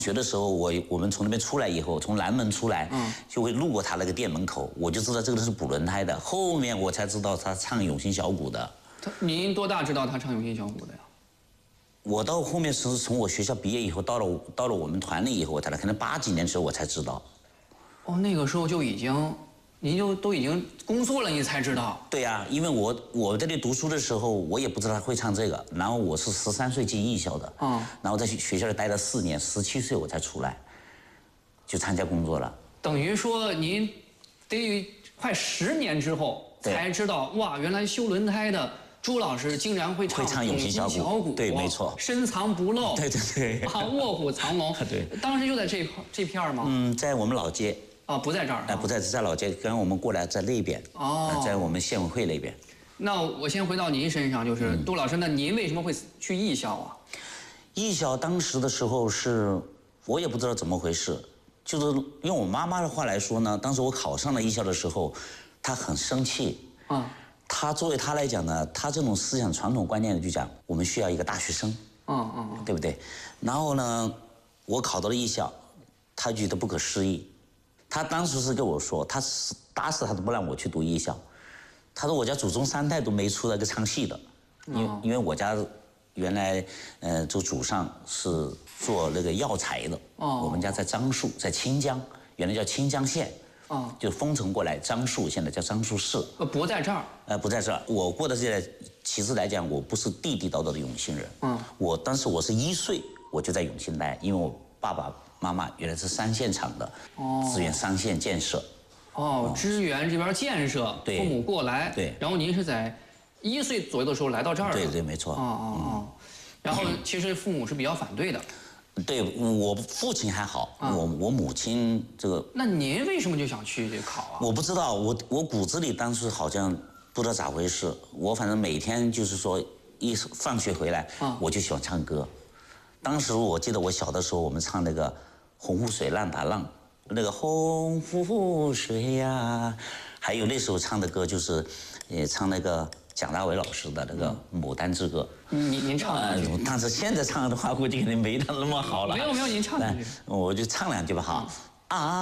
学的时候，我们从那边出来以后，从南门出来，就会路过他那个店门口，我就知道这个人是补轮胎的。后面我才知道他唱永兴小鼓的。 您多大知道他唱永兴小鼓的呀？ 我到后面是从我学校毕业以后，到了我们团里以后，可能80几年之后我才知道。 哦，那个时候就已经，您就都已经工作了，你才知道？ 对呀，因为我在这里读书的时候，我也不知道他会唱这个。然后我是13岁进艺校的，然后在学校里待了4年，17岁我才出来，就参加工作了。 等于说您得快10年之后才知道，哇，原来修轮胎的朱老师竟然会唱永兴小鼓， 对，没错， 深藏不露， 对， 啊，卧虎藏龙， 对， 当时就在这片吗？ 在我们老街。 啊，不在这儿， 不在老街，刚我们过来在那边，在我们县委会那边。 那我先回到您身上，就是杜老师，那您为什么会去艺校啊？ 艺校当时的时候我也不知道怎么回事，就是用我妈妈的话来说呢，当时我考上了艺校的时候，她很生气。她作为她来讲呢，她这种思想传统观念就讲，我们需要一个大学生，对不对？然后呢，我考到了艺校，她觉得不可思议。他当时是跟我说，他打死他都不让我去读艺校。他说我家祖宗3代都没出来个唱戏的，因为我家原来就祖上是做那个药材的。我们家在樟树，在清江，原来叫清江县，就封城过来樟树，现在叫樟树市。 不在这儿。 不在这儿。我过的这其实来讲，我不是地地道道的永兴人。当时我是1岁我就在永兴待，因为我爸爸妈妈原来是3线厂的，支援3线建设。 支援这边建设，父母过来， 对， 然后您是在1岁左右的时候来到这儿的， 对，没错。 然后其实父母是比较反对的。 对，我父亲还好，我母亲这个。 那您为什么就想去考啊？ 我不知道，我骨子里当时好像不知道咋回事，我反正每天就是说一放学回来，我就喜欢唱歌。当时我记得我小的时候，我们唱那个《洪湖水浪打浪》，那个洪湖水呀，还有那时候唱的歌就是，唱那个蒋大为老师的那个《牡丹之歌》。 您唱两句。 但是现在唱的话，估计肯定没他那么好了。 没有，您唱两句。 我就唱2句吧，哈。